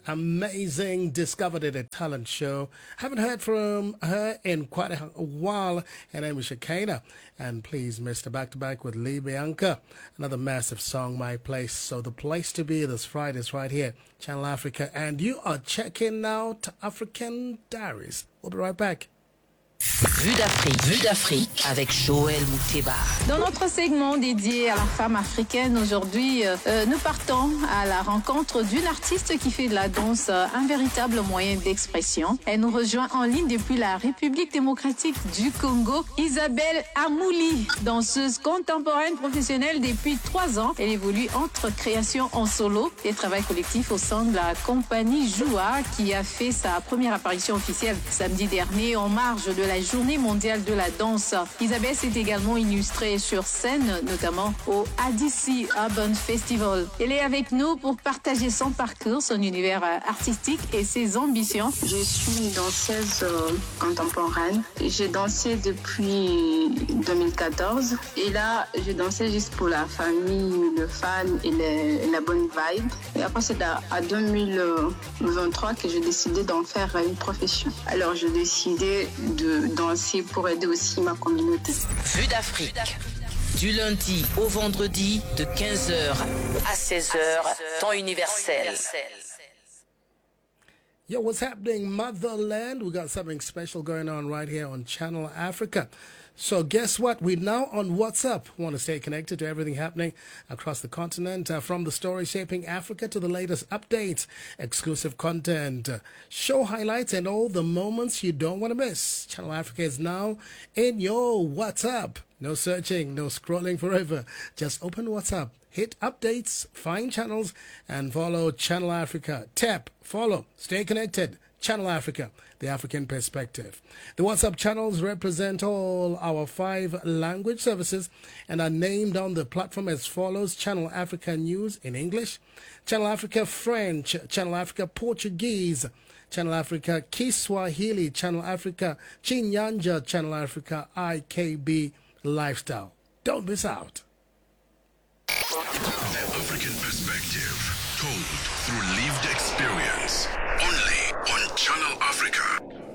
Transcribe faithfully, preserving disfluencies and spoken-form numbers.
Amazing. Discovered at a talent show. Haven't heard from her in quite a while. Her name is Shekinah. And please, Mister Back to Back with Lee Bianca. Another massive song, My Place. So the place to be this Friday is right here, Channel Africa. And you are checking out African Diaries. We'll be right back. Vue d'Afrique, Vue d'Afrique avec Joël Mouteba. Dans notre segment dédié à la femme africaine, aujourd'hui, euh, nous partons à la rencontre d'une artiste qui fait de la danse euh, un véritable moyen d'expression. Elle nous rejoint en ligne depuis la République démocratique du Congo, Isabelle Amouli, danseuse contemporaine professionnelle depuis trois ans. Elle évolue entre création en solo et travail collectif au sein de la compagnie Joua, qui a fait sa première apparition officielle samedi dernier en marge de la Journée mondiale de la danse. Isabelle s'est également illustrée sur scène, notamment au A D C Urban Festival. Elle est avec nous pour partager son parcours, son univers artistique et ses ambitions. Je suis une danseuse euh, contemporaine. J'ai dansé depuis deux mille quatorze et là, je dansais juste pour la famille, le fan et, les, et la bonne vibe. Et après, c'est à, à deux mille vingt-trois que j'ai décidé d'en faire une profession. Alors, j'ai décidé de danser pour aider aussi ma communauté. Vue d'Afrique, du lundi au vendredi de quinze heures à seize heures, temps universel. Yo, what's happening, Motherland? We got something special going on right here on Channel Africa. So guess what? We're now on WhatsApp. We want to stay connected to everything happening across the continent, uh, from the story shaping Africa to the latest updates, exclusive content, uh, show highlights, and all the moments you don't want to miss. Channel Africa is now in your WhatsApp. No searching, no scrolling forever. Just open WhatsApp, hit updates, find channels, and follow Channel Africa. Tap, follow, stay connected. Channel Africa, the African perspective. The WhatsApp channels represent all our five language services and are named on the platform as follows: Channel Africa News in English, Channel Africa French, Channel Africa Portuguese, Channel Africa Kiswahili, Channel Africa Chinyanja, Channel Africa I K B Lifestyle. Don't miss out. The African perspective, told through lived experience. Only on Channel Africa.